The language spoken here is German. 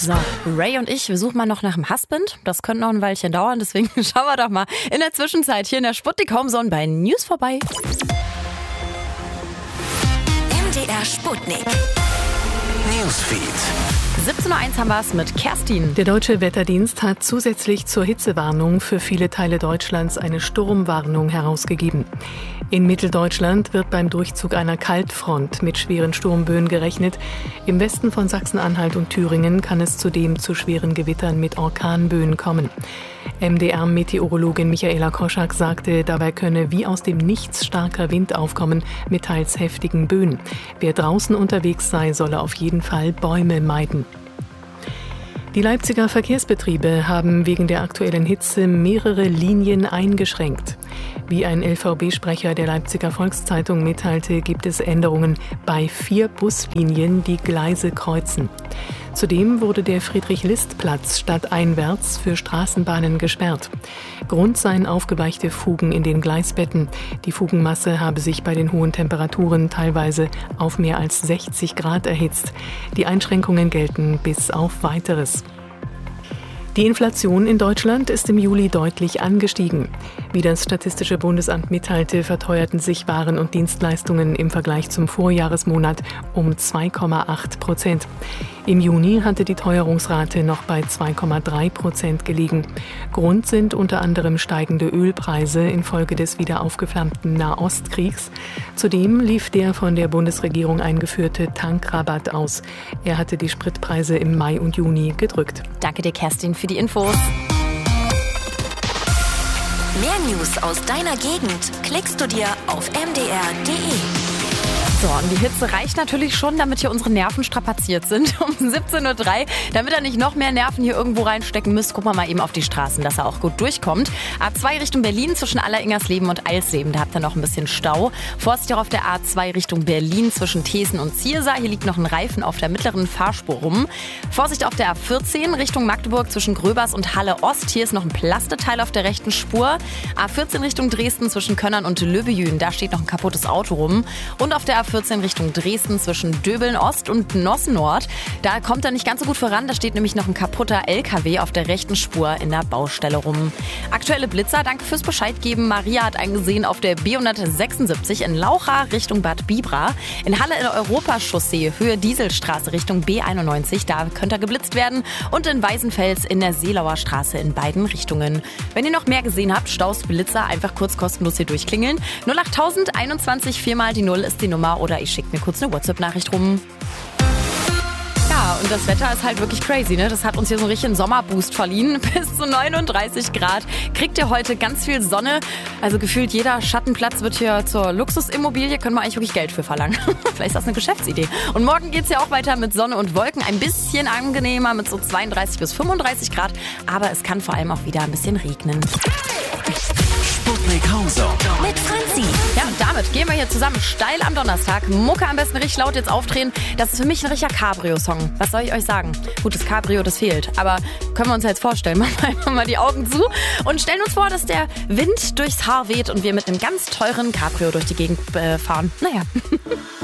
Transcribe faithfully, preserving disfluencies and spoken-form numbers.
So, Ray und ich, wir suchen mal noch nach dem Husband. Das könnte noch ein Weilchen dauern, deswegen schauen wir doch mal in der Zwischenzeit hier in der Sputnik Homezone bei News vorbei. M D R Sputnik Newsfeed. siebzehn Uhr eins haben wir es mit Kerstin. Der Deutsche Wetterdienst hat zusätzlich zur Hitzewarnung für viele Teile Deutschlands eine Sturmwarnung herausgegeben. In Mitteldeutschland wird beim Durchzug einer Kaltfront mit schweren Sturmböen gerechnet. Im Westen von Sachsen-Anhalt und Thüringen kann es zudem zu schweren Gewittern mit Orkanböen kommen. M D R-Meteorologin Michaela Koschak sagte, dabei könne wie aus dem Nichts starker Wind aufkommen mit teils heftigen Böen. Wer draußen unterwegs sei, solle auf jeden Fall Bäume meiden. Die Leipziger Verkehrsbetriebe haben wegen der aktuellen Hitze mehrere Linien eingeschränkt. Wie ein L V B-Sprecher der Leipziger Volkszeitung mitteilte, gibt es Änderungen bei vier Buslinien, die Gleise kreuzen. Zudem wurde der Friedrich-List-Platz stadteinwärts für Straßenbahnen gesperrt. Grund seien aufgeweichte Fugen in den Gleisbetten. Die Fugenmasse habe sich bei den hohen Temperaturen teilweise auf mehr als sechzig Grad erhitzt. Die Einschränkungen gelten bis auf Weiteres. Die Inflation in Deutschland ist im Juli deutlich angestiegen. Wie das Statistische Bundesamt mitteilte, verteuerten sich Waren und Dienstleistungen im Vergleich zum Vorjahresmonat um zwei Komma acht Prozent. Im Juni hatte die Teuerungsrate noch bei zwei Komma drei Prozent gelegen. Grund sind unter anderem steigende Ölpreise infolge des wieder aufgeflammten Nahostkriegs. Zudem lief der von der Bundesregierung eingeführte Tankrabatt aus. Er hatte die Spritpreise im Mai und Juni gedrückt. Danke dir, Kerstin, für die Infos. Mehr News aus deiner Gegend klickst du dir auf m d r punkt d e. So, und die Hitze reicht natürlich schon, damit hier unsere Nerven strapaziert sind um siebzehn Uhr drei. Damit ihr nicht noch mehr Nerven hier irgendwo reinstecken müsst, gucken wir mal eben auf die Straßen, dass er auch gut durchkommt. A zwei Richtung Berlin zwischen Alleringersleben und Eisleben, da habt ihr noch ein bisschen Stau. Vorsicht auch auf der A zwei Richtung Berlin zwischen Thesen und Ziersar. Hier liegt noch ein Reifen auf der mittleren Fahrspur rum. Vorsicht auf der A vierzehn Richtung Magdeburg zwischen Gröbers und Halle Ost. Hier ist noch ein Plasteteil auf der rechten Spur. A vierzehn Richtung Dresden zwischen Könnern und Löbejün, da steht noch ein kaputtes Auto rum. Und auf der A vierzehn Richtung Dresden zwischen Döbeln Ost und Nossen Nord. Da kommt er nicht ganz so gut voran. Da steht nämlich noch ein kaputter L K W auf der rechten Spur in der Baustelle rum. Aktuelle Blitzer, danke fürs Bescheid geben. Maria hat einen gesehen auf der B hundertsechsundsiebzig in Laucha Richtung Bad Bibra. In Halle in der Europachaussee, Höhe Dieselstraße Richtung B einundneunzig. Da könnte er geblitzt werden. Und in Weißenfels in der Seelauer Straße in beiden Richtungen. Wenn ihr noch mehr gesehen habt, Staus, Blitzer, einfach kurz kostenlos hier durchklingeln. null acht tausend einundzwanzig, viermal die Null ist die Nummer oder ich schickt mir kurz eine WhatsApp-Nachricht rum. Ja, und das Wetter ist halt wirklich crazy, ne? Das hat uns hier so einen richtigen Sommerboost verliehen. Bis zu neununddreißig Grad kriegt ihr heute ganz viel Sonne. Also gefühlt jeder Schattenplatz wird hier zur Luxusimmobilie. Können wir eigentlich wirklich Geld für verlangen. Vielleicht ist das eine Geschäftsidee. Und morgen geht's ja auch weiter mit Sonne und Wolken. Ein bisschen angenehmer mit so zweiunddreißig bis fünfunddreißig Grad. Aber es kann vor allem auch wieder ein bisschen regnen. Sputnik Homezone mit Franzi. Ja, und damit gehen wir hier zusammen steil am Donnerstag. Mucke am besten richtig laut jetzt aufdrehen. Das ist für mich ein richtiger Cabrio-Song. Was soll ich euch sagen? Gut, das Cabrio, das fehlt. Aber können wir uns jetzt vorstellen. Machen wir einfach mal die Augen zu und stellen uns vor, dass der Wind durchs Haar weht und wir mit einem ganz teuren Cabrio durch die Gegend äh, fahren. Naja.